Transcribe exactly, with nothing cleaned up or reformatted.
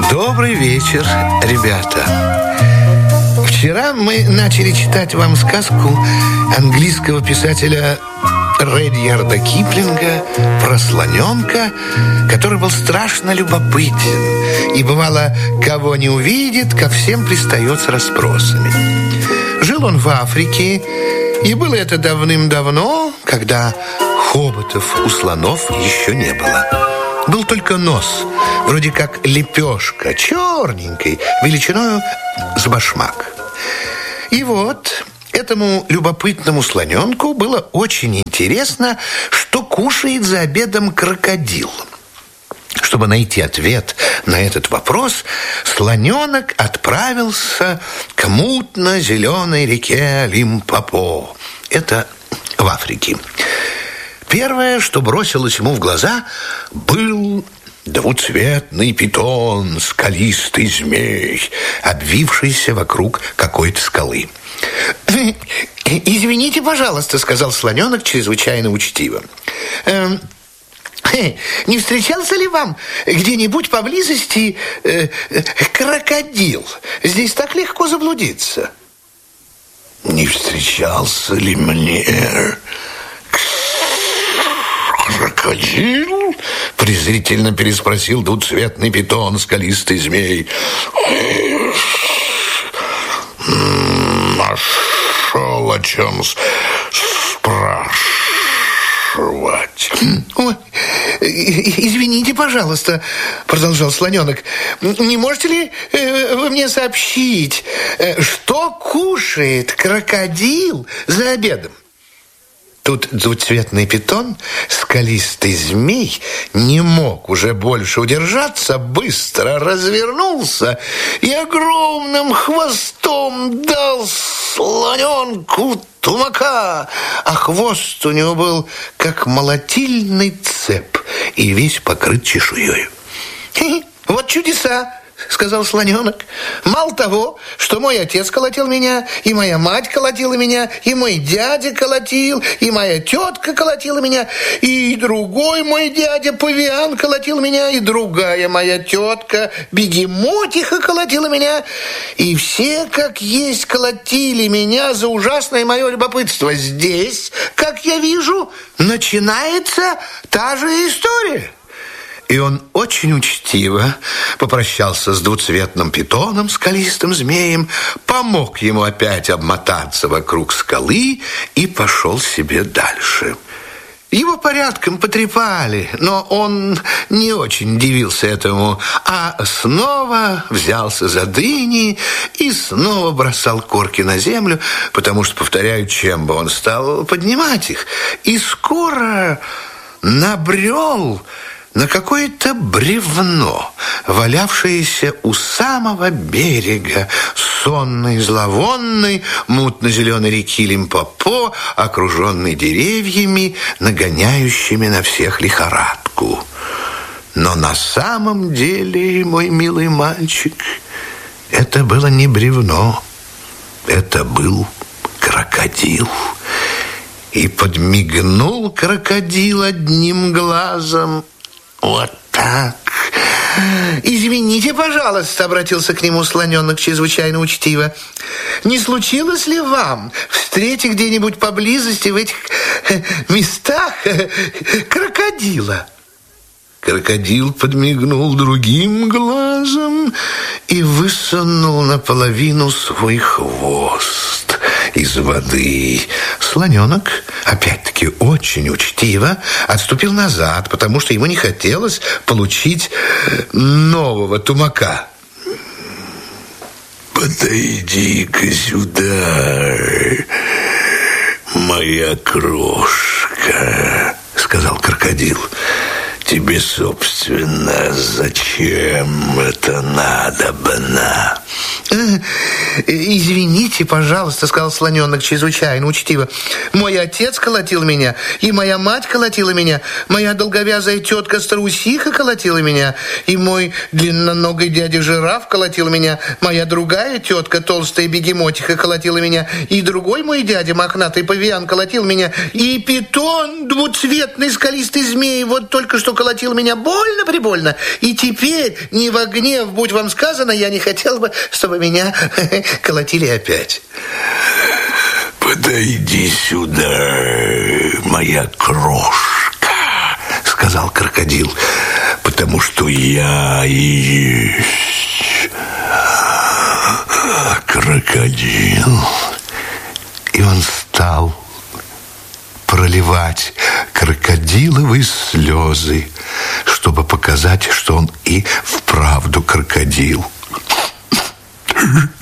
Добрый вечер, ребята. Вчера мы начали читать вам сказку английского писателя Редьярда Киплинга про слоненка, который был страшно любопытен и, бывало, кого не увидит, ко всем пристает с расспросами. Жил он в Африке, и было это давным-давно, когда хоботов у слонов еще не было. Был только нос, вроде как лепешка, черненькой, величиною с башмак. И вот этому любопытному слоненку было очень интересно, что кушает за обедом крокодил. Чтобы найти ответ на этот вопрос, слоненок отправился к мутно-зеленой реке Лимпопо. Это в Африке. Первое, что бросилось ему в глаза, был двуцветный питон, скалистый змей, обвившийся вокруг какой-то скалы. «Извините, пожалуйста», — сказал слоненок чрезвычайно учтиво. «Эм, не встречался ли вам где-нибудь поблизости э, э, крокодил? Здесь так легко заблудиться». «Не встречался ли мне крокодил?» — презрительно переспросил двуцветный питон, скалистый змей. «Нашел о чем спрашивать». «Ой, извините, пожалуйста», — продолжал слоненок, «не можете ли э, вы мне сообщить, э, что кушает крокодил за обедом?» Тут двуцветный питон, скалистый змей, не мог уже больше удержаться, быстро развернулся и огромным хвостом дал слоненку тумака, а хвост у него был как молотильный цеп и весь покрыт чешуей. «Вот чудеса», — сказал слоненок. «Мало того, что мой отец колотил меня, и моя мать колотила меня, и мой дядя колотил, и моя тетка колотила меня, и другой мой дядя павиан колотил меня, и другая моя тетка бегемотиха колотила меня, и все, как есть, колотили меня за ужасное мое любопытство. Здесь, как я вижу, начинается та же история». И он очень учтиво попрощался с двуцветным питоном, скалистым змеем, помог ему опять обмотаться вокруг скалы и пошел себе дальше. Его порядком потрепали, но он не очень дивился этому, а снова взялся за дыни и снова бросал корки на землю, потому что, повторяю, чем бы он стал поднимать их. И скоро набрел на какое-то бревно, валявшееся у самого берега сонной, зловонной, мутно-зеленой реки Лимпопо, окруженной деревьями, нагоняющими на всех лихорадку. Но на самом деле, мой милый мальчик, это было не бревно, это был крокодил. И подмигнул крокодил одним глазом. Вот так. «Извините, пожалуйста», — обратился к нему слоненок чрезвычайно учтиво. «Не случилось ли вам встретить где-нибудь поблизости в этих местах крокодила?» Крокодил подмигнул другим глазом и высунул наполовину свой хвост из воды. Слоненок, опять-таки очень учтиво, отступил назад, потому что ему не хотелось получить нового тумака. «Подойди-ка сюда, моя крошка», — сказал крокодил. «Тебе, собственно, зачем это надобно?» Извините, пожалуйста, сказал слоненок чрезвычайно учтиво. Мой отец колотил меня, и моя мать колотила меня, моя долговязая тетка-старусиха колотила меня, и мой длинноногий дядя-жираф колотил меня, моя другая тетка, толстая бегемотиха, колотила меня, и другой мой дядя, мохнатый павиан, колотил меня, и питон, двуцветный скалистый змей, вот только что колотил меня больно-прибольно, и теперь, не во гнев, будь вам сказано, я не хотел бы, чтобы меня колотили опять. «Подойди сюда, моя крошка», — сказал крокодил, «потому что я и есть крокодил». И он стал проливать крокодиловые слезы, чтобы показать, что он и вправду крокодил.